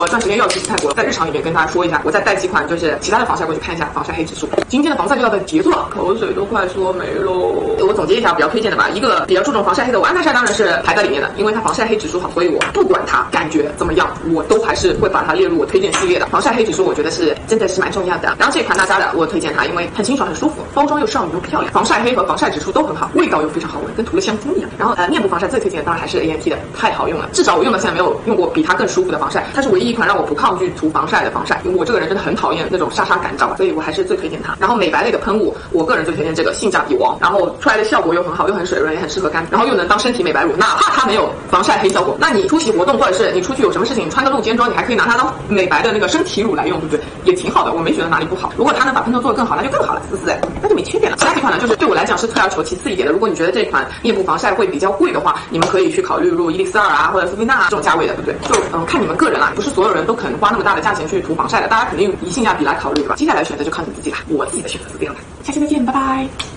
我这段时间又要去泰国，在日常里面跟大家说一下，我再带几款就是其他的防晒过去看一下防晒黑指数。今天的防晒就要到结束了，口水都快说没喽。我总结一下比较推荐的吧，一个比较注重防晒黑的，我安耐晒当然是排在里面的，因为它防晒黑指数好，所以我不管它感觉怎么样，我都还是会把它列入我推荐系列的。防晒黑指数我觉得是真的是蛮重要的。然后这款娜莎的我推荐它，因为很清爽很舒服，包装又少女又漂亮，防晒黑和防晒指数都很好，味道又非常好闻，跟涂了香精一样。然后面部防晒最推荐的当然还是 ANT 的，太好用了，至少我用到现在没有用过比它更舒服的防晒，它是唯一一款让我不抗拒涂防晒的防晒，因为我这个人真的很讨厌那种沙沙感，知道吧？所以我还是最推荐它。然后美白类的喷雾，我个人最推荐这个性价比王，然后出来的效果又很好，又很水润，也很适合干，然后又能当身体美白乳，哪怕它没有防晒黑效果，那你出席活动或者是你出去有什么事情，你穿个露肩装，你还可以拿它当美白的那个身体乳来用，对不对？也挺好的，我没觉得哪里不好。如果它能把喷头做得更好，那就更好了，是不是？那就没缺点了。其他几款呢，就是对我来讲是退而求其次一点的。如果你觉得这款面部防晒会比较贵的话，你们可以去考虑入104啊或者苏菲娜这种价位的，对不对？就看你们个人啦，不是所有人都肯花那么大的价钱去涂防晒的，大家肯定以性价比来考虑，对吧？接下来选择就靠你自己啦，我自己的选择是这样的。下期再见，拜拜。